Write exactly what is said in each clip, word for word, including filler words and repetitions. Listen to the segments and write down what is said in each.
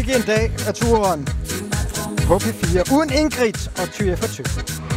Ikke en dag af turen på P fire uden Ingrid og Tyre for Ty.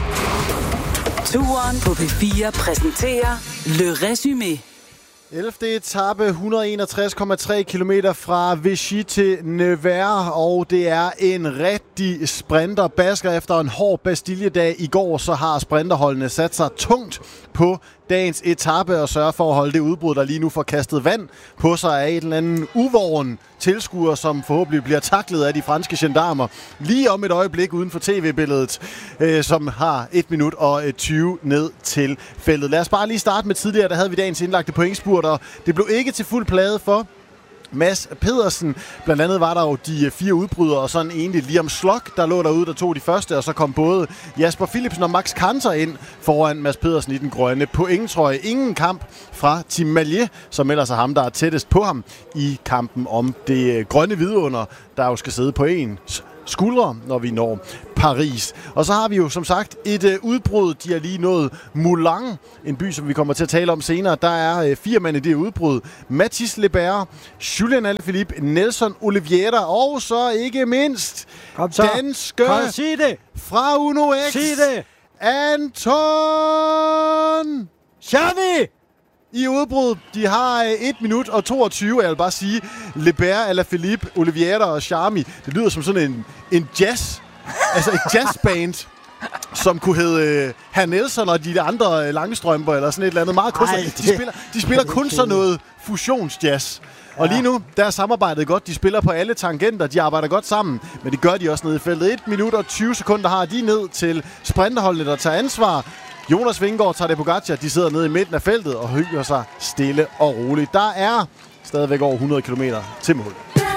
Turen på P fire præsenterer Le Résumé. ellevte etape, et hundrede og enogtres komma tre kilometer fra Vichy til Nevers, og det er en rigtig sprinterbasker. Efter en hård Bastilledag i går, så har sprinterholdene sat sig tungt på dagens etape og sørger for at holde det udbrud, der lige nu får kastet vand på sig af en eller anden uvåren tilskuer, som forhåbentlig bliver taklet af de franske gendarmer lige om et øjeblik uden for tv-billedet, øh, som har et minut og tyve ned til feltet. Lad os bare lige starte med tidligere, der havde vi dagens indlagte pointspurt, og det blev ikke til fuld plade for Mads Pedersen. Blandt andet var der jo de fire udbrydere, og sådan egentlig Liam Slock, der lå derude, der tog de første, og så kom både Jasper Philipsen og Max Kanter ind foran Mads Pedersen i den grønne pointtrøje. Ingen kamp fra Tim Mallier, som ellers er ham, der er tættest på ham i kampen om det grønne vidunder, der jo skal sidde på en skuldre, når vi når Paris. Og så har vi jo som sagt et øh, udbrud. De har lige nået Moulins, en by, som vi kommer til at tale om senere. Der er øh, fire mænd i det udbrud. Mathis Lebert, Julian Alaphilippe, Nelson Oliveira og så ikke mindst Kom så. danske Kom, sig det. fra Uno X, Sig det. Anton Xavi! i udbrud. De har et minut og toogtyve, jeg vil bare sige. Lebert, Alaphilippe, Oliveira og Charmy. Det lyder som sådan en, en jazz, altså et jazzband, som kunne hedde uh, Herr Nelson og de andre uh, Langstrømper, eller sådan et eller andet. Meget Ej, de, spiller, de spiller kun sådan noget fusionsjazz. Og lige nu, der er samarbejdet godt. De spiller på alle tangenter, de arbejder godt sammen. Men det gør de også nede i feltet. et minut og tyve sekunder har de ned til sprinterholdene, der tager ansvar. Jonas Vingegaard tager det Pogacar. De sidder nede i midten af feltet og hygger sig stille og roligt. Der er stadigvæk over hundrede kilometer til mål.